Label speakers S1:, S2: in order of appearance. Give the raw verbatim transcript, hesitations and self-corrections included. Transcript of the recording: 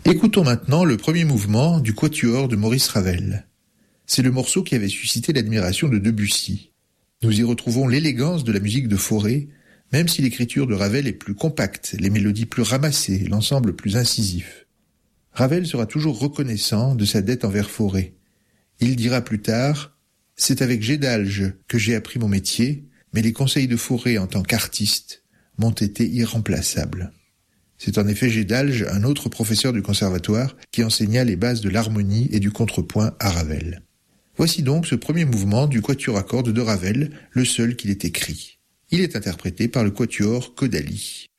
S1: Écoutons maintenant le premier mouvement du Quatuor de Maurice Ravel. C'est le morceau qui avait suscité l'admiration de Debussy. Nous y retrouvons l'élégance de la musique de Fauré, même si l'écriture de Ravel est plus compacte, les mélodies plus ramassées, l'ensemble plus incisif. Ravel sera toujours reconnaissant de sa dette envers Fauré. Il dira plus tard « C'est avec Gédalge que j'ai appris mon métier, mais les conseils de Fauré en tant qu'artiste m'ont été irremplaçables. » C'est en effet Gédalge, un autre professeur du conservatoire, qui enseigna les bases de l'harmonie et du contrepoint à Ravel. Voici donc ce premier mouvement du quatuor à cordes de Ravel, le seul qu'il ait écrit. Il est interprété par le quatuor Caudalie.